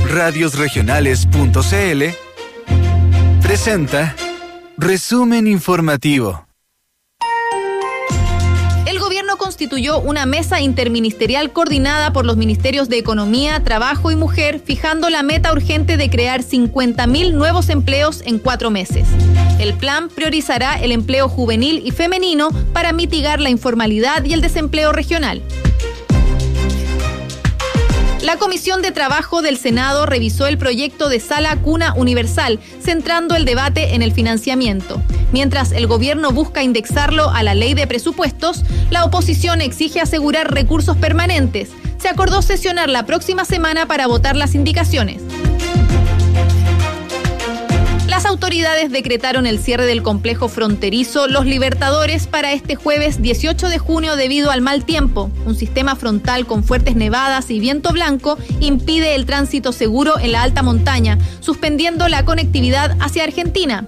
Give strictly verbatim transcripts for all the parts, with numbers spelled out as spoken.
radios regionales punto c l presenta Resumen Informativo. El gobierno constituyó una mesa interministerial coordinada por los ministerios de Economía, Trabajo y Mujer, fijando la meta urgente de crear cincuenta mil nuevos empleos en cuatro meses. El plan priorizará el empleo juvenil y femenino para mitigar la informalidad y el desempleo regional. La Comisión de Trabajo del Senado revisó el proyecto de Sala Cuna Universal, centrando el debate en el financiamiento. Mientras el gobierno busca indexarlo a la ley de presupuestos, la oposición exige asegurar recursos permanentes. Se acordó sesionar la próxima semana para votar las indicaciones. Las autoridades decretaron el cierre del complejo fronterizo Los Libertadores para este jueves dieciocho de junio debido al mal tiempo. Un sistema frontal con fuertes nevadas y viento blanco impide el tránsito seguro en la alta montaña, suspendiendo la conectividad hacia Argentina.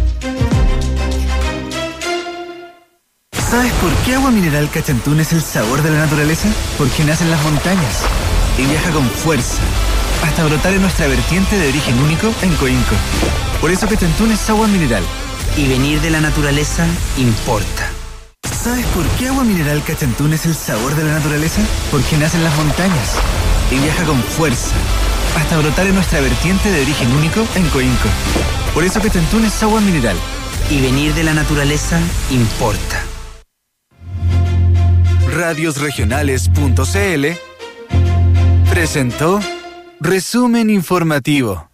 ¿Sabes por qué Agua Mineral Cachantún es el sabor de la naturaleza? Porque nace en las montañas y viaja con fuerza hasta brotar en nuestra vertiente de origen único en Coinco. Por eso Cachantún es agua mineral. Y venir de la naturaleza importa. ¿Sabes por qué Agua Mineral Cachantún es el sabor de la naturaleza? Porque nace en las montañas y viaja con fuerza hasta brotar en nuestra vertiente de origen único en Coinco. Por eso Cachantún es agua mineral. Y venir de la naturaleza importa. radios regionales punto c l presentó Resumen Informativo.